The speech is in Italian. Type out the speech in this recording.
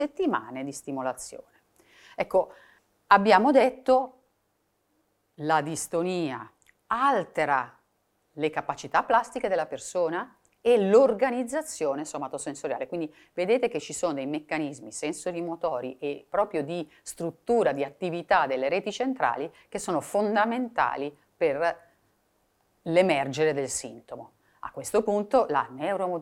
settimane di stimolazione. Ecco, abbiamo detto la distonia altera le capacità plastiche della persona e l'organizzazione somatosensoriale. Quindi vedete che ci sono dei meccanismi sensorimotori e proprio di struttura, di attività delle reti centrali che sono fondamentali per l'emergere del sintomo. A questo punto la neuromodulazione